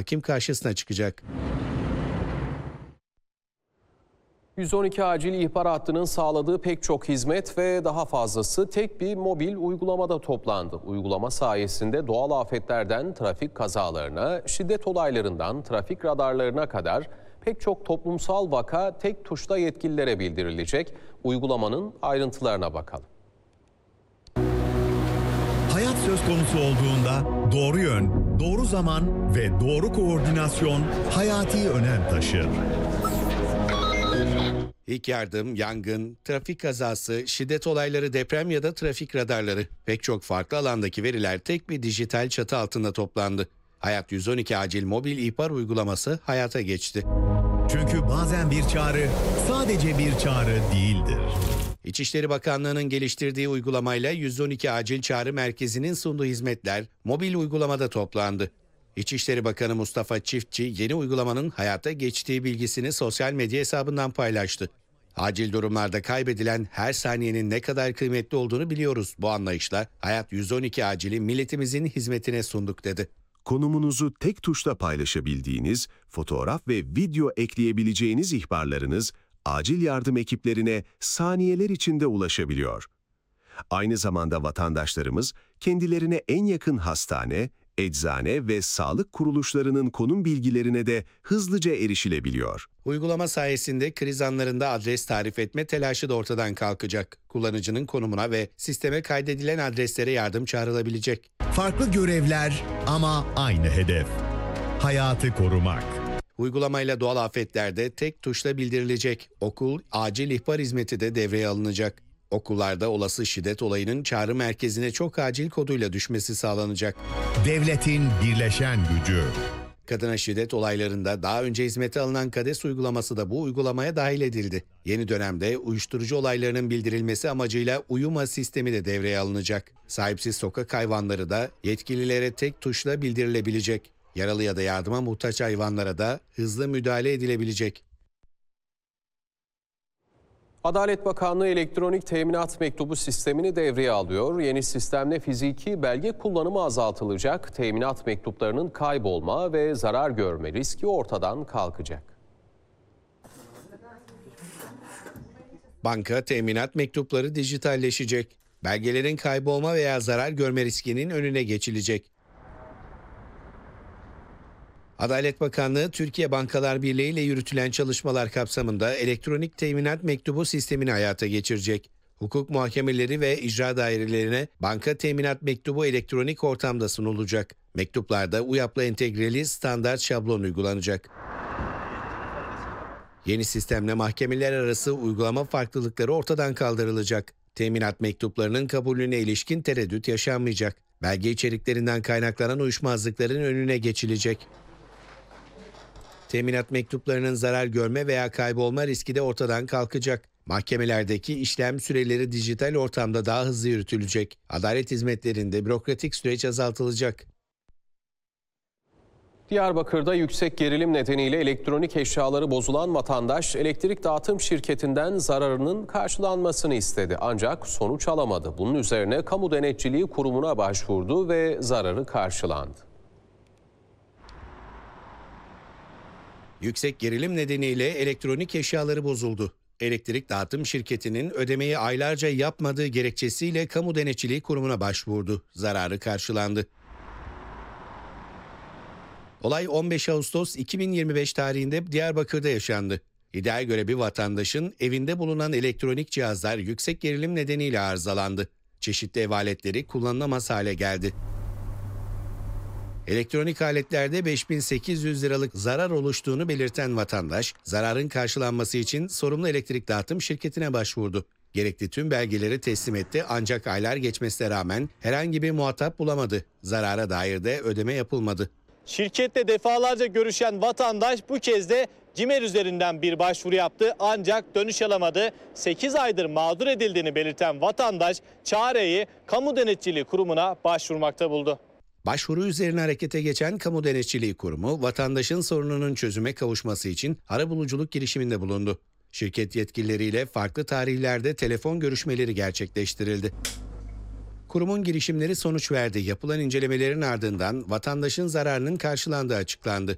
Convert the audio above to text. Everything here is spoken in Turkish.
hakim karşısına çıkacak. 112 acil ihbar hattının sağladığı pek çok hizmet ve daha fazlası tek bir mobil uygulamada toplandı. Uygulama sayesinde doğal afetlerden trafik kazalarına, şiddet olaylarından trafik radarlarına kadar pek çok toplumsal vaka tek tuşla yetkililere bildirilecek. Uygulamanın ayrıntılarına bakalım. Hayat söz konusu olduğunda doğru yön, doğru zaman ve doğru koordinasyon hayati önem taşır. İlk yardım, yangın, trafik kazası, şiddet olayları, deprem ya da trafik radarları. Pek çok farklı alandaki veriler tek bir dijital çatı altında toplandı. Hayat 112 acil mobil ihbar uygulaması hayata geçti. Çünkü bazen bir çağrı sadece bir çağrı değildir. İçişleri Bakanlığı'nın geliştirdiği uygulamayla 112 Acil Çağrı Merkezi'nin sunduğu hizmetler mobil uygulamada toplandı. İçişleri Bakanı Mustafa Çiftçi yeni uygulamanın hayata geçtiği bilgisini sosyal medya hesabından paylaştı. Acil durumlarda kaybedilen her saniyenin ne kadar kıymetli olduğunu biliyoruz. Bu anlayışla Hayat 112 Acil'i milletimizin hizmetine sunduk dedi. Konumunuzu tek tuşla paylaşabildiğiniz, fotoğraf ve video ekleyebileceğiniz ihbarlarınız acil yardım ekiplerine saniyeler içinde ulaşabiliyor. Aynı zamanda vatandaşlarımız kendilerine en yakın hastane, eczane ve sağlık kuruluşlarının konum bilgilerine de hızlıca erişilebiliyor. Uygulama sayesinde kriz anlarında adres tarif etme telaşı da ortadan kalkacak. Kullanıcının konumuna ve sisteme kaydedilen adreslere yardım çağrılabilecek. Farklı görevler ama aynı hedef. Hayatı korumak. Uygulamayla doğal afetlerde tek tuşla bildirilecek. Okul, acil ihbar hizmeti de devreye alınacak. Okullarda olası şiddet olayının çağrı merkezine çok acil koduyla düşmesi sağlanacak. Devletin birleşen gücü. Kadına şiddet olaylarında daha önce hizmete alınan KADES uygulaması da bu uygulamaya dahil edildi. Yeni dönemde uyuşturucu olaylarının bildirilmesi amacıyla Uyuma sistemi de devreye alınacak. Sahipsiz sokak hayvanları da yetkililere tek tuşla bildirilebilecek. Yaralı ya da yardıma muhtaç hayvanlara da hızlı müdahale edilebilecek. Adalet Bakanlığı elektronik teminat mektubu sistemini devreye alıyor. Yeni sistemle fiziki belge kullanımı azaltılacak. Teminat mektuplarının kaybolma ve zarar görme riski ortadan kalkacak. Banka teminat mektupları dijitalleşecek. Belgelerin kaybolma veya zarar görme riskinin önüne geçilecek. Adalet Bakanlığı, Türkiye Bankalar Birliği ile yürütülen çalışmalar kapsamında elektronik teminat mektubu sistemini hayata geçirecek. Hukuk muhakemeleri ve icra dairelerine banka teminat mektubu elektronik ortamda sunulacak. Mektuplarda UYAP'la entegreli standart şablon uygulanacak. Yeni sistemle mahkemeler arası uygulama farklılıkları ortadan kaldırılacak. Teminat mektuplarının kabulüne ilişkin tereddüt yaşanmayacak. Belge içeriklerinden kaynaklanan uyuşmazlıkların önüne geçilecek. Teminat mektuplarının zarar görme veya kaybolma riski de ortadan kalkacak. Mahkemelerdeki işlem süreleri dijital ortamda daha hızlı yürütülecek. Adalet hizmetlerinde bürokratik süreç azaltılacak. Diyarbakır'da yüksek gerilim nedeniyle elektronik eşyaları bozulan vatandaş elektrik dağıtım şirketinden zararının karşılanmasını istedi. Ancak sonuç alamadı. Bunun üzerine Kamu Denetçiliği Kurumu'na başvurdu ve zararı karşılandı. Yüksek gerilim nedeniyle elektronik eşyaları bozuldu. Elektrik dağıtım şirketinin ödemeyi aylarca yapmadığı gerekçesiyle Kamu Denetçiliği Kurumu'na başvurdu. Zararı karşılandı. Olay 15 Ağustos 2025 tarihinde Diyarbakır'da yaşandı. İddiaya göre bir vatandaşın evinde bulunan elektronik cihazlar yüksek gerilim nedeniyle arızalandı. Çeşitli ev aletleri kullanılamaz hale geldi. Elektronik aletlerde 5.800 liralık zarar oluştuğunu belirten vatandaş, zararın karşılanması için sorumlu elektrik dağıtım şirketine başvurdu. Gerekli tüm belgeleri teslim etti ancak aylar geçmesine rağmen herhangi bir muhatap bulamadı. Zarara dair de ödeme yapılmadı. Şirketle defalarca görüşen vatandaş bu kez de CİMER üzerinden bir başvuru yaptı ancak dönüş alamadı. 8 aydır mağdur edildiğini belirten vatandaş çareyi Kamu Denetçiliği Kurumu'na başvurmakta buldu. Başvuru üzerine harekete geçen Kamu Denetçiliği Kurumu, vatandaşın sorununun çözüme kavuşması için arabuluculuk girişiminde bulundu. Şirket yetkilileriyle farklı tarihlerde telefon görüşmeleri gerçekleştirildi. Kurumun girişimleri sonuç verdi. Yapılan incelemelerin ardından vatandaşın zararının karşılandığı açıklandı.